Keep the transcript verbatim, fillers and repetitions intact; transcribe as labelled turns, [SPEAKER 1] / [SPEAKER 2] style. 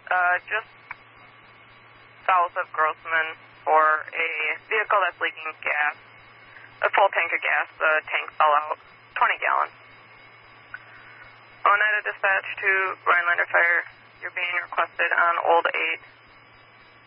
[SPEAKER 1] uh, just south of Grossman for a vehicle that's leaking gas, a full tank of gas. The tank fell out, twenty gallons. Oneida Dispatch to Rhinelander Fire, you're being requested on Old eight.